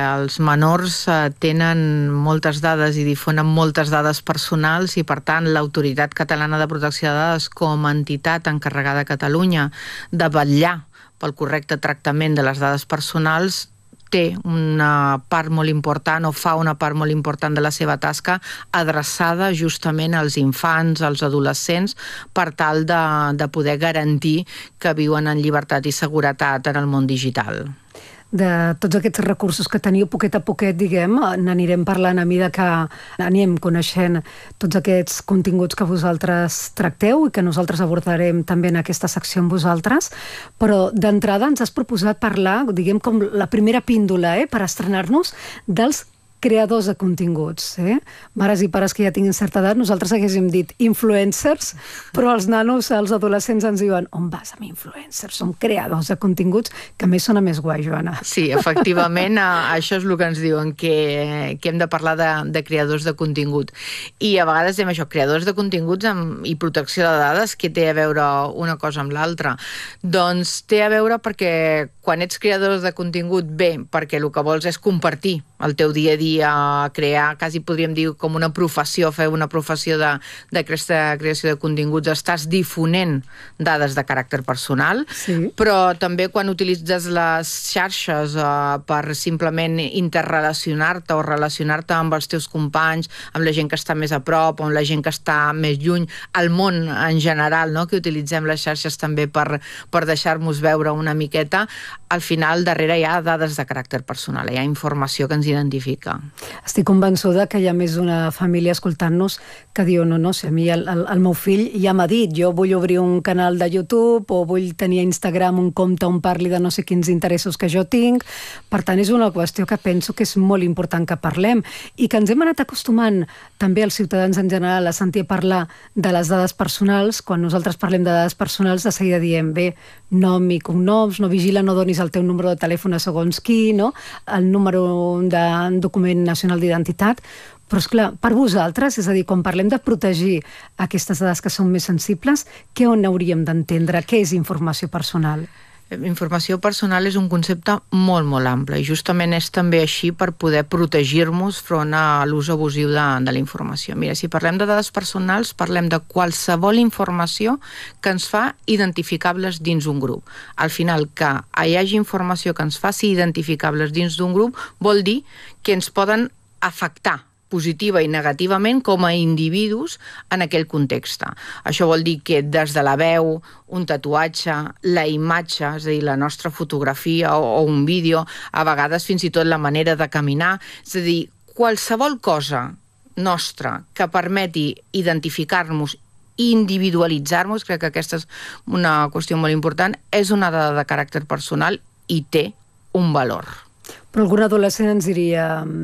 els menors tenen moltes dades i difonen moltes dades personals i, per tant, l'Autoritat Catalana de Protecció de Dades, com a entitat encarregada a Catalunya de vetllar pel correcte tractament de les dades personals, té una part molt important o fa una part molt important de la seva tasca adreçada justament als infants, als adolescents, per tal de poder garantir que viuen en llibertat i seguretat en el món digital. De tots aquests recursos que teniu, poquet a poquet, diguem, n'anirem parlant a mesura que anem coneixent tots aquests continguts que vosaltres tracteu i que nosaltres abordarem també en aquesta secció amb vosaltres, però d'entrada ens has proposat parlar, diguem, com la primera píndola, per estrenar-nos dels creadors de continguts. Mares i pares que ja tinguin certa edat, nosaltres haguéssim dit influencers, però els nanos, els adolescents ens diuen on vas amb influencers? Som creadors de continguts, que a més sona més guai, Joana. Sí, efectivament, això és el que ens diuen, que hem de parlar de creadors de contingut. I a vegades diem això, creadors de continguts i protecció de dades, què té a veure una cosa amb l'altra? Doncs té a veure perquè quan ets creador de contingut, bé, perquè el que vols és compartir el teu dia a dia, crear, quasi podríem dir com una professió, fer una professió d'aquesta creació de continguts, estàs difonent dades de caràcter personal, sí. Però també quan utilitzes les xarxes per simplement interrelacionar-te o relacionar-te amb els teus companys, amb la gent que està més a prop, amb la gent que està més lluny, al món en general, no? Que utilitzem les xarxes també per deixar-nos veure una miqueta, al final darrere hi ha dades de caràcter personal, hi ha informació que ens identifica. Estic convençuda que hi ha més d'una família escoltant-nos que diu, no, si a mi el meu fill ja m'ha dit, jo vull obrir un canal de YouTube o vull tenir a Instagram un compte on parli de no sé quins interessos que jo tinc. Per tant, és una qüestió que penso que és molt important que parlem i que ens hem anat acostumant també els ciutadans en general a sentir parlar de les dades personals. Quan nosaltres parlem de dades personals, de seguida diem, bé, nom i cognoms, no vigila, no donis el teu número de telèfon a segons qui, no? El número de document nacional d'identitat, però esclar, per vosaltres, és a dir, quan parlem de protegir aquestes dades que són més sensibles, què on hauríem d'entendre? Què és informació personal? Informació personal és un concepte molt, molt ample i justament és també així per poder protegir-nos front a l'ús abusiu de la informació. Mira, si parlem de dades personals, parlem de qualsevol informació que ens fa identificables dins un grup. Al final, que hi hagi informació que ens faci identificables dins d'un grup vol dir que ens poden afectar positiva i negativament com a individus en aquell context. Això vol dir que des de la veu, un tatuatge, la imatge, és a dir, la nostra fotografia o un vídeo, a vegades fins i tot la manera de caminar, és a dir, qualsevol cosa nostra que permeti identificar-nos i individualitzar-nos, crec que aquesta és una qüestió molt important, és una dada de caràcter personal i té un valor. Però algun adolescent ens diria,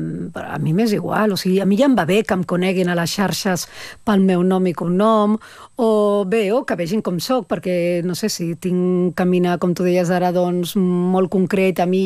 a mi m'és igual, o sigui, a mi ja em va bé que em coneguin a les xarxes pel meu nom i cognom, o bé, o que vegin com soc, perquè, no sé, si tinc caminar, com tu deies ara, doncs, molt concret, a mi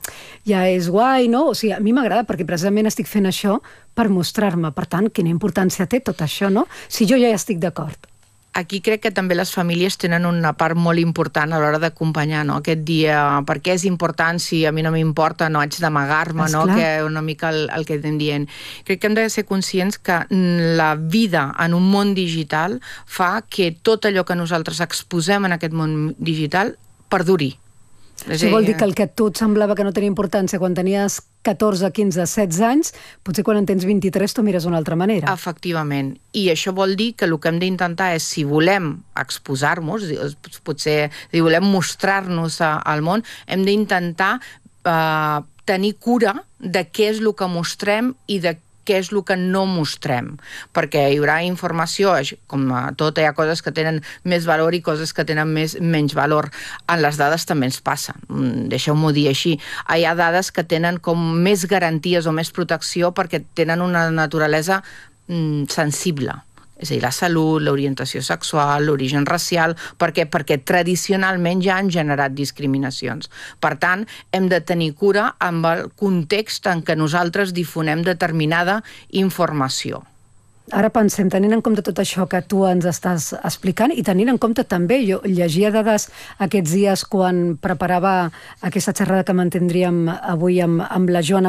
ja és guai, no? O sigui, a mi m'agrada, perquè precisament estic fent això per mostrar-me. Per tant, quina importància té tot això, no? Si jo ja hi estic d'acord. Aquí crec que també les famílies tenen una part molt important a l'hora d'acompanyar, no? Aquest dia, per què és important si a mi no m'importa, no haig d'amagar-me, no? Que una mica el que estem dient. Crec que hem de ser conscients que la vida en un món digital fa que tot allò que nosaltres exposem en aquest món digital perduri. Això vol dir que el que a tu et semblava que no tenia importància quan tenies 14, 15, 16 anys, potser quan en tens 23 tu mires d'una altra manera. Efectivament. I això vol dir que el que hem d'intentar és, si volem exposar-nos, potser si volem mostrar-nos al món, hem d'intentar tenir cura de què és el que mostrem i de què és el que no mostrem, perquè hi haurà informació, com a tot hi ha coses que tenen més valor i coses que tenen menys valor. En les dades també ens passa, deixeu-m'ho dir així. Hi ha dades que tenen com més garanties o més protecció perquè tenen una naturalesa sensible. És a dir, la salut, l'orientació sexual, l'origen racial. Per què? Perquè tradicionalment ja han generat discriminacions. Per tant, hem de tenir cura amb el context en què nosaltres difonem determinada informació. Ara pensem, tenint en compte tot això que tu ens estàs explicant i tenint en compte també, jo llegia dades aquests dies quan preparava aquesta xerrada que mantindríem avui amb la Joana